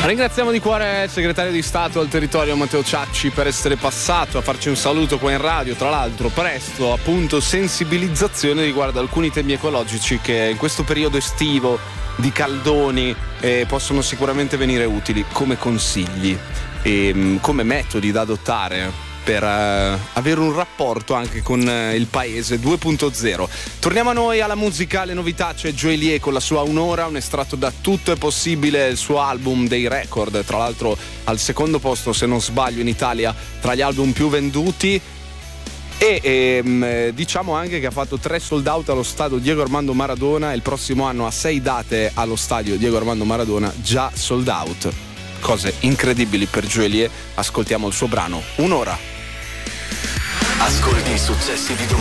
Ringraziamo di cuore il segretario di Stato al territorio Matteo Ciacci per essere passato a farci un saluto qua in radio. Tra l'altro presto appunto sensibilizzazione riguardo alcuni temi ecologici che in questo periodo estivo di caldoni possono sicuramente venire utili come consigli e come metodi da adottare per avere un rapporto anche con il paese 2.0. Torniamo a noi, alla musica, alle novità. C'è Joelie con la sua Un'ora, un estratto da Tutto è possibile, il suo album dei record, tra l'altro al secondo posto se non sbaglio in Italia tra gli album più venduti. E diciamo anche che ha fatto 3 sold out allo stadio Diego Armando Maradona e il prossimo anno ha 6 date allo stadio Diego Armando Maradona già sold out. Cose incredibili per Joelie. Ascoltiamo il suo brano Un'ora. Ascolti i successi di